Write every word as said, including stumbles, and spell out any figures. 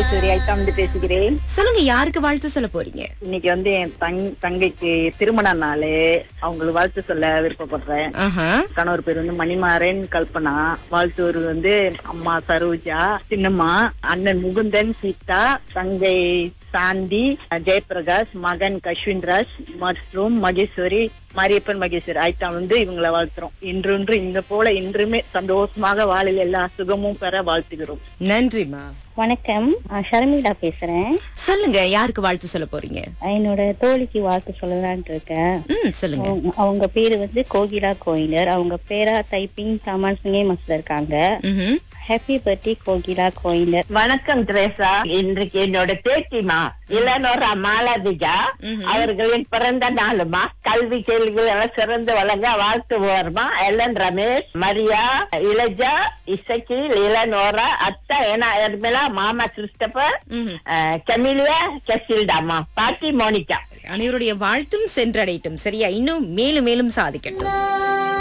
மகேஸ்வரி ஐட்டா வந்து பேசுகிறேன். சொல்லுங்க, யாருக்கு வாழ்த்து சொல்ல போறீங்க? இன்னைக்கு வந்து என் தங் தங்கைக்கு திருமண நாள். அவங்களுக்கு வாழ்த்து சொல்ல விருப்பப்படுறேன். ஆஹா. கணவர் பேர் வந்து மணிமாறன் கல்பனா. வாழ்த்தூர் வந்து அம்மா சரோஜா, சின்னம்மா, அண்ணன் முகுந்தன், சீதா, தங்கை சாந்தி, ஜெயபிரகாஷ், மகன் கஷ்வின்ராஜ் மற்றும் மகேஸ்வரி, மாரியப்பன் மகேஸ்வரி ஐட்டா வந்து இவங்களை வாழ்த்துறோம். இன்றொன்று இந்த போல இன்றுமே சந்தோஷமாக வாழில் எல்லா சுகமும் பெற வாழ்த்துகிறோம். நன்றிமா. வணக்கம், நான் ஷர்மிளா பேசுறேன். சொல்லுங்க, யாருக்கு வாழ்த்து சொல்ல போறீங்க? என்னோட தோழிக்கு வாழ்த்து சொல்லலான் இருக்கேன். ம், சொல்லுங்க. அவங்க- அவங்க பேரு வந்து கோகிலா கோயினர். அவங்க பேரா டைப்பிங் சாமான் சிங்கே மஸ்ல இருக்காங்க. ம்ஹும். Happy birthday Kokila கோயினர். வணக்கம் திரேசா. இன்றைக்கு என்னோட பேத்திமா இளநோரா மாலாதிகா அவர்களின் பிறந்த நாளுமா. கல்வி கேள்விகள் எல்லாம் சிறந்து வழங்க வாழ்த்துவோர்மா. எல்என் ரமேஷ், மரியா, இளஜா, இசக்கி, இளநோரா, அத்தா ஏனா எர்மிளா, மாமா கிறிஸ்டபர், கெமிலியா, கெசில்டாமா, பாட்டி மோனிகா. அனைவருடைய வாழ்த்தும் சென்றடையட்டும். சரியா? இன்னும் மேலும் மேலும் சாதிக்கட்டும்.